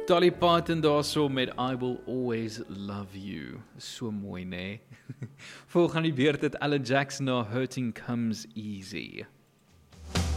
Dolly Parton daarso met I Will Always Love You. So mooi, né? Volgende beurt het Alan Jackson na Hurting Comes Easy.